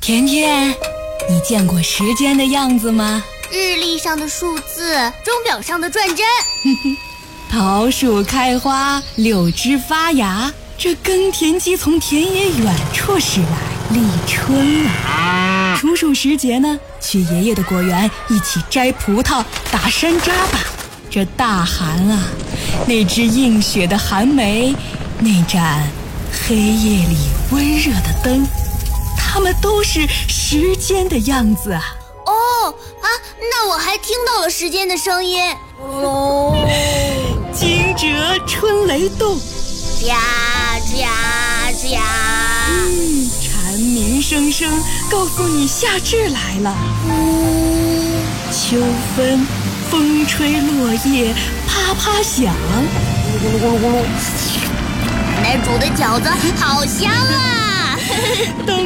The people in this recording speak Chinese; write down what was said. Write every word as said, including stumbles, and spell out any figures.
甜甜，你见过时间的样子吗？ 日历上的数字，钟表上的转针。 桃树开花，柳枝发芽，这耕田机从田野远处驶来，立春了。处暑时节呢，去爷爷的果园一起摘葡萄、打山楂吧。这大寒啊，那只映雪的寒梅，那盏黑夜里温热的灯，它们都是时间的样子啊。 哦啊，那我还听到了时间的声音。 哦，惊蛰春雷动， 呀呀呀！ 嗯，蝉鸣声声告诉你夏至来了。 嗯， 秋分，风吹落叶啪啪响。 咕噜咕噜咕噜，奶奶煮的饺子好香啊！